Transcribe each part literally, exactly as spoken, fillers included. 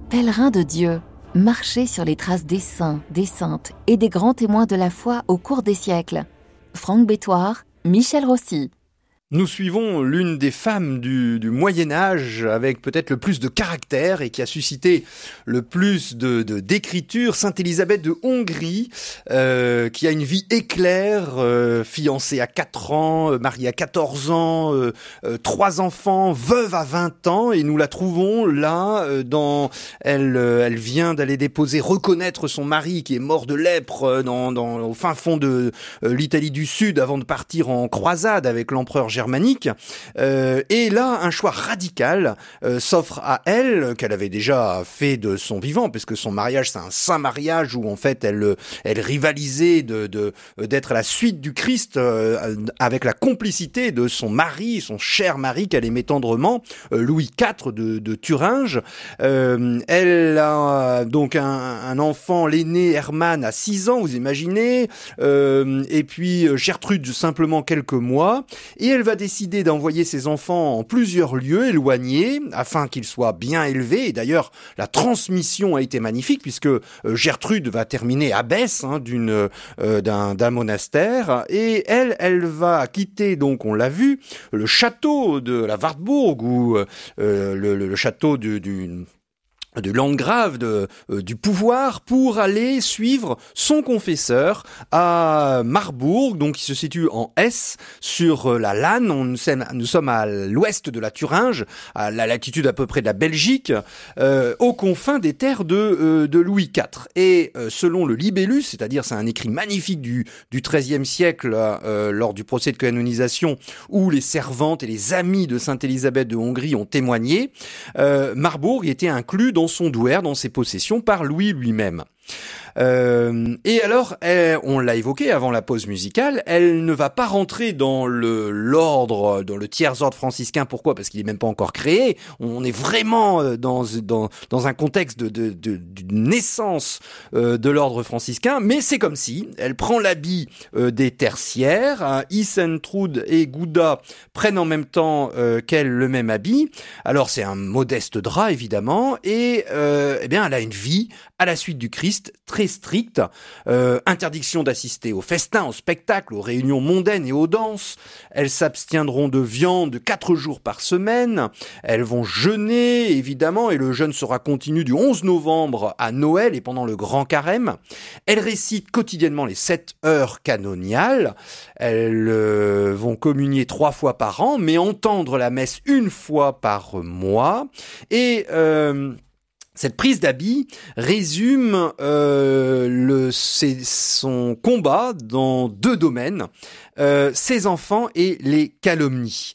Pèlerins de Dieu, marchez sur les traces des saints, des saintes et des grands témoins de la foi au cours des siècles. Franck Bétoir, Michel Rossi. Nous suivons l'une des femmes du, du Moyen-Âge avec peut-être le plus de caractère et qui a suscité le plus de, de d'écriture, Sainte Élisabeth de Hongrie, euh, qui a une vie éclair, euh, fiancée à quatre ans, euh, mariée à quatorze ans, euh, euh, trois enfants, veuve à vingt ans, et nous la trouvons là, euh, dans, elle, euh, elle vient d'aller déposer, reconnaître son mari qui est mort de lèpre euh, dans, dans, au fin fond de euh, l'Italie du Sud avant de partir en croisade avec l'empereur germanique. Euh, et là, un choix radical euh, s'offre à elle, qu'elle avait déjà fait de son vivant, puisque son mariage, c'est un saint mariage où en fait elle, elle rivalisait de, de, d'être à la suite du Christ euh, avec la complicité de son mari, son cher mari qu'elle aimait tendrement, euh, Louis quatre de, de Thuringe. Euh, elle a donc un, un enfant, l'aîné Hermann, à six ans, vous imaginez, euh, et puis Gertrude simplement quelques mois, et elle va décider d'envoyer ses enfants en plusieurs lieux éloignés afin qu'ils soient bien élevés. Et d'ailleurs, la transmission a été magnifique puisque Gertrude va terminer abbesse hein, d'une euh, d'un, d'un monastère, et elle, elle va quitter, donc on l'a vu, le château de la Wartburg ou euh, le, le, le château du, du du landgrave de, euh, du pouvoir pour aller suivre son confesseur à Marbourg, donc qui se situe en Hesse, sur euh, la Lahn. On, nous sommes à l'ouest de la Thuringe, à la latitude à peu près de la Belgique, euh, aux confins des terres de, euh, de Louis quatre. Et euh, selon le Libellus, c'est-à-dire c'est un écrit magnifique du, du treizième siècle, euh, lors du procès de canonisation, où les servantes et les amis de Sainte Élisabeth de Hongrie ont témoigné, euh, Marbourg était inclus dans dans son douaire, dans ses possessions, par Louis lui-même. Euh, et alors, elle, on l'a évoqué avant la pause musicale, elle ne va pas rentrer dans le l'ordre, dans le tiers ordre franciscain. Pourquoi ? Parce qu'il est même pas encore créé. On est vraiment dans dans dans un contexte de de, de, de naissance euh, de l'ordre franciscain. Mais c'est comme si elle prend l'habit euh, des tertiaires. Hein, Isentrud et Gouda prennent en même temps euh, qu'elle le même habit. Alors c'est un modeste drap évidemment, et euh, eh bien elle a une vie à la suite du Christ très stricte, euh, interdiction d'assister aux festins, aux spectacles, aux réunions mondaines et aux danses. Elles s'abstiendront de viande quatre jours par semaine. Elles vont jeûner, évidemment, et le jeûne sera continu du onze novembre à Noël et pendant le grand carême. Elles récitent quotidiennement les sept heures canoniales. Elles euh, vont communier trois fois par an, mais entendre la messe une fois par mois. Et... Euh, Cette prise d'habit résume euh, le, c'est son combat dans deux domaines, euh, ses enfants et les calomnies.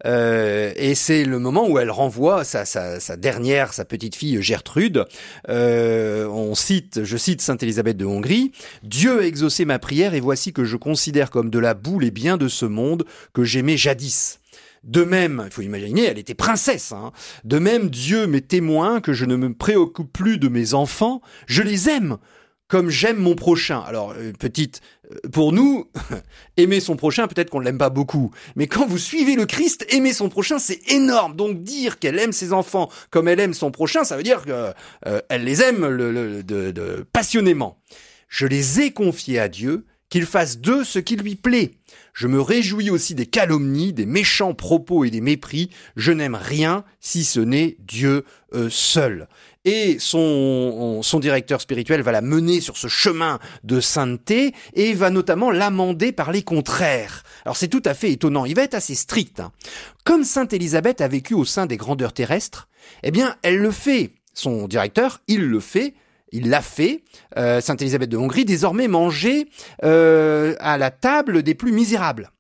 Euh, et c'est le moment où elle renvoie sa, sa, sa dernière, sa petite fille Gertrude. Euh, on cite, je cite Sainte Élisabeth de Hongrie, « Dieu a exaucé ma prière et voici que je considère comme de la boue les biens de ce monde que j'aimais jadis. » De même, il faut imaginer, elle était princesse, hein. De même, Dieu m'est témoin que je ne me préoccupe plus de mes enfants, je les aime, comme j'aime mon prochain. Alors, euh, petite, euh, pour nous, aimer son prochain, peut-être qu'on ne l'aime pas beaucoup. Mais quand vous suivez le Christ, aimer son prochain, c'est énorme. Donc, dire qu'elle aime ses enfants comme elle aime son prochain, ça veut dire qu'elle euh, les aime le, le, de, de, passionnément. Je les ai confiés à Dieu, qu'il fasse d'eux ce qui lui plaît. Je me réjouis aussi des calomnies, des méchants propos et des mépris. Je n'aime rien si ce n'est Dieu euh, seul. Et son, son directeur spirituel va la mener sur ce chemin de sainteté et va notamment l'amender par les contraires. Alors c'est tout à fait étonnant, il va être assez strict. Hein. Comme Sainte Élisabeth a vécu au sein des grandeurs terrestres, eh bien elle le fait. Son directeur, il le fait. Il l'a fait, euh, Sainte Élisabeth de Hongrie, désormais manger euh, à la table des plus misérables.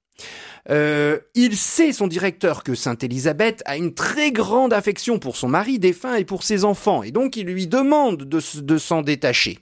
Euh, il sait, son directeur, que Sainte Élisabeth a une très grande affection pour son mari défunt et pour ses enfants, et donc il lui demande de, de s'en détacher.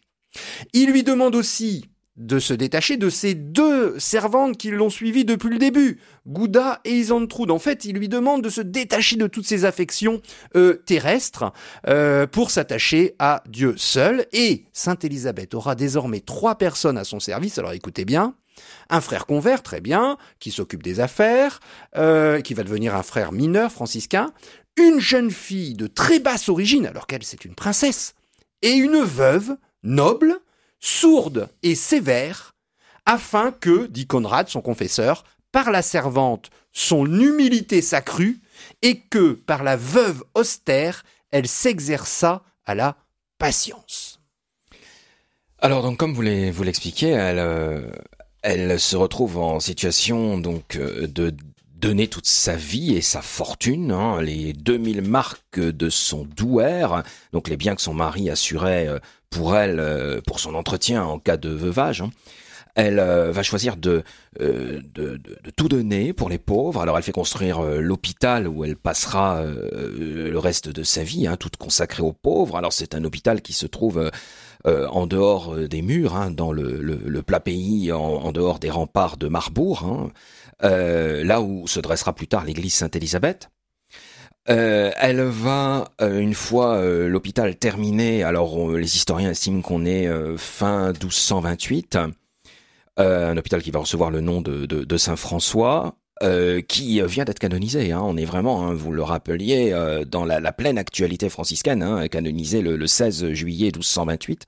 Il lui demande aussi de se détacher de ces deux servantes qui l'ont suivi depuis le début, Gouda et Isentrud. En fait, il lui demande de se détacher de toutes ses affections euh, terrestres euh, pour s'attacher à Dieu seul. Et Sainte Élisabeth aura désormais trois personnes à son service. Alors écoutez bien, un frère convert, très bien, qui s'occupe des affaires, euh, qui va devenir un frère mineur franciscain, une jeune fille de très basse origine, alors qu'elle c'est une princesse, et une veuve noble, sourde et sévère, afin que, dit Conrad, son confesseur, par la servante, son humilité s'accrut, et que, par la veuve austère, elle s'exerça à la patience. Alors, donc, comme vous l'expliquez, elle, euh, elle se retrouve en situation donc euh, de donner toute sa vie et sa fortune, hein, les deux mille marques de son douaire, donc les biens que son mari assurait euh, pour elle, euh, pour son entretien en cas de veuvage, hein. Elle euh, va choisir de, euh, de, de, de tout donner pour les pauvres. Alors elle fait construire euh, l'hôpital où elle passera euh, le reste de sa vie, hein, toute consacrée aux pauvres. Alors c'est un hôpital qui se trouve euh, euh, en dehors des murs, hein, dans le, le, le plat pays, en, en dehors des remparts de Marbourg, hein, euh, là où se dressera plus tard l'église Sainte-Élisabeth. Euh, elle va, euh, une fois euh, l'hôpital terminé, alors on, les historiens estiment qu'on est euh, fin douze cent vingt-huit, Euh, un hôpital qui va recevoir le nom de, de, de Saint-François, euh, qui vient d'être canonisé. Hein. On est vraiment, hein, vous le rappeliez, euh, dans la, la pleine actualité franciscaine, hein, canonisé le, le seize juillet douze cent vingt-huit.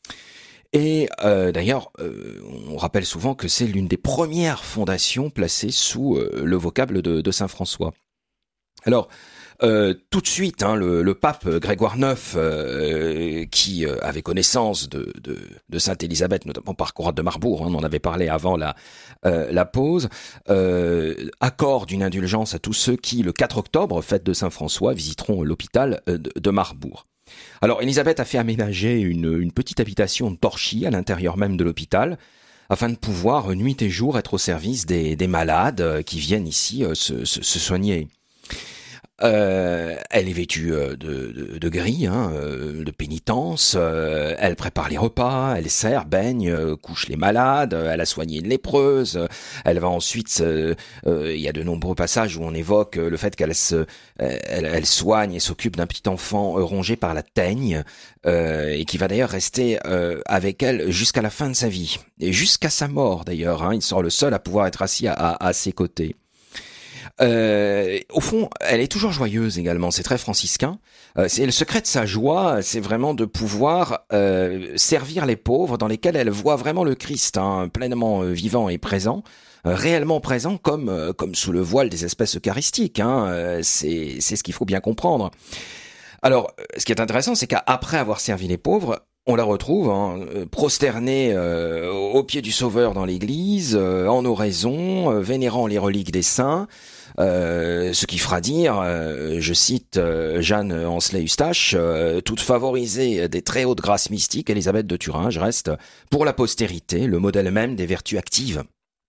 Et euh, d'ailleurs, euh, on rappelle souvent que c'est l'une des premières fondations placées sous euh, le vocable de, de Saint-François. Alors, Euh, tout de suite, hein, le, le pape Grégoire neuf, euh, qui euh, avait connaissance de, de, de Sainte Élisabeth, notamment par Conrad de Marbourg, hein, on en avait parlé avant la, euh, la pause, euh, accorde une indulgence à tous ceux qui, le quatre octobre, fête de Saint-François, visiteront l'hôpital de, de Marbourg. Alors, Élisabeth a fait aménager une, une petite habitation de torchis à l'intérieur même de l'hôpital, afin de pouvoir, nuit et jour, être au service des, des malades qui viennent ici euh, se, se, se soigner. Euh, elle est vêtue de, de, de gris, hein, de pénitence, euh, elle prépare les repas, elle sert, baigne, euh, couche les malades, elle a soigné une lépreuse, elle va ensuite, euh, euh, il y a de nombreux passages où on évoque le fait qu'elle se, elle, elle soigne et s'occupe d'un petit enfant rongé par la teigne, euh, et qui va d'ailleurs rester euh, avec elle jusqu'à la fin de sa vie, et jusqu'à sa mort d'ailleurs, hein, il sera le seul à pouvoir être assis à, à, à ses côtés. Euh, au fond, elle est toujours joyeuse également, c'est très franciscain. Euh, c'est le secret de sa joie, c'est vraiment de pouvoir euh, servir les pauvres dans lesquels elle voit vraiment le Christ, hein, pleinement euh, vivant et présent, euh, réellement présent comme euh, comme sous le voile des espèces eucharistiques. Hein, euh, c'est c'est ce qu'il faut bien comprendre. Alors, ce qui est intéressant, c'est qu'après avoir servi les pauvres, on la retrouve hein, prosternée euh, au pied du Sauveur dans l'église, euh, en oraison, euh, vénérant les reliques des saints, euh, ce qui fera dire, euh, je cite euh, Jeanne Ancelet-Eustache, euh, toute favorisée des très hautes grâces mystiques, Élisabeth de Thuringe reste pour la postérité le modèle même des vertus actives.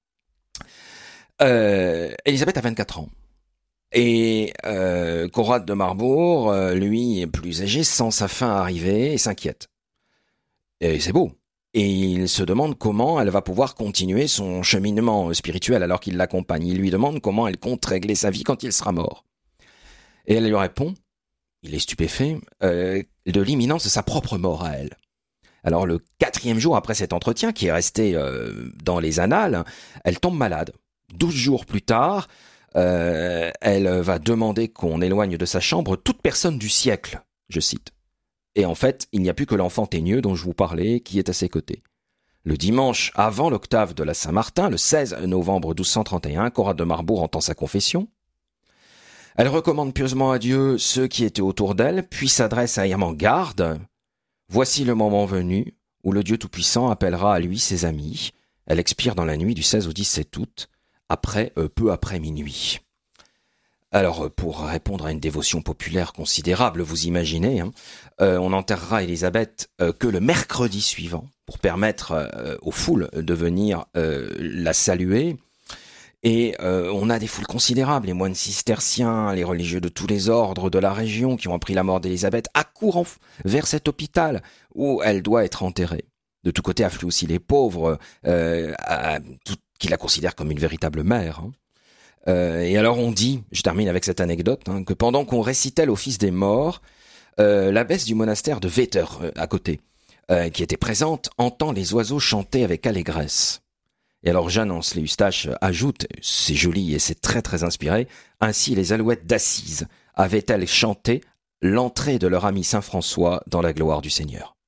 Euh, Élisabeth a vingt-quatre ans. Et euh, Conrad de Marbourg, euh, lui, est plus âgé, sent sa fin arriver et s'inquiète. Et c'est beau. Et il se demande comment elle va pouvoir continuer son cheminement spirituel alors qu'il l'accompagne. Il lui demande comment elle compte régler sa vie quand il sera mort. Et elle lui répond, il est stupéfait, euh, de l'imminence de sa propre mort à elle. Alors le quatrième jour après cet entretien, qui est resté euh, dans les annales, elle tombe malade. Douze jours plus tard, euh, elle va demander qu'on éloigne de sa chambre toute personne du siècle, je cite. Et en fait, il n'y a plus que l'enfant teigneux dont je vous parlais qui est à ses côtés. Le dimanche avant l'octave de la Saint-Martin, le seize novembre douze cent trente et un, Conrad de Marbourg entend sa confession. Elle recommande pieusement à Dieu ceux qui étaient autour d'elle, puis s'adresse à Irmand-Garde. Voici le moment venu où le Dieu Tout-Puissant appellera à lui ses amis. Elle expire dans la nuit du seize au dix-sept août, après, euh, peu après minuit. Alors, pour répondre à une dévotion populaire considérable, vous imaginez, hein, euh, on enterrera Élisabeth euh, que le mercredi suivant, pour permettre euh, aux foules de venir euh, la saluer. Et euh, on a des foules considérables, les moines cisterciens, les religieux de tous les ordres de la région qui ont appris la mort d'Élisabeth, accourent vers cet hôpital où elle doit être enterrée. De tous côtés affluent aussi les pauvres, euh, à, tout, qui la considèrent comme une véritable mère, hein. Euh, et alors on dit, je termine avec cette anecdote, hein, que pendant qu'on récitait l'office des morts, euh, l'abbesse du monastère de Wetter, euh, à côté, euh, qui était présente, entend les oiseaux chanter avec allégresse. Et alors Jeanne Ancelet-Eustache ajoute, c'est joli et c'est très très inspiré, ainsi les alouettes d'Assise avaient-elles chanté l'entrée de leur ami Saint François dans la gloire du Seigneur.